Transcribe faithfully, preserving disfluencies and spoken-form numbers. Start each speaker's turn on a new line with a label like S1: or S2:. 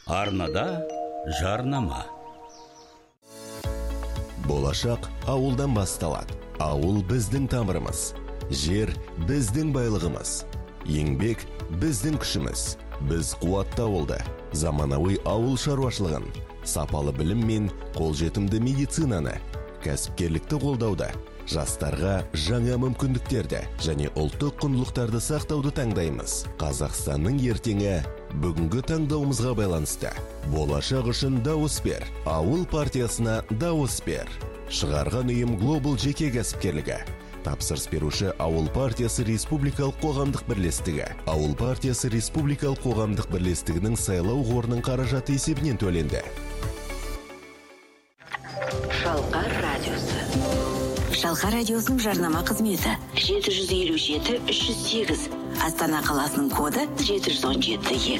S1: Арнада жарнама.
S2: Болашақ ауылдан басталады. Ауыл біздің тамырымыз. Жер біздің байлығымыз. Еңбек біздің күшіміз. Біз қуатты ауылды, заманауи ауыл шаруашылығын, сапалы білім мен қолжетімді медицинаны, кәсіпкерлікті қолдауда, жастарға жаңа мүмкіндіктерді және ұлттық құндылықтарды сақтауды таңдаймыз. Қазақстанның ертеңі бүгінгі таңдауымызға байланысты. Болашақ үшін дауыс бер. Ауыл партиясына дауыс бер. Шығарған ұйым Global жеке кәсіпкерлігі. Тапсырыс беруші Ауыл партиясы республикалық қоғамдық бірлестігі. Ауыл партиясы республикалық қоғамдық бірлестігінің сайлау қорының қаражаты есебінен төленді.
S3: Шалқар радиосы. Шалқар радиосының жарнама қызметі жеті жүз елу жеті үш жүз сегіз. Астана қаласының коды жеті жүз он жеті.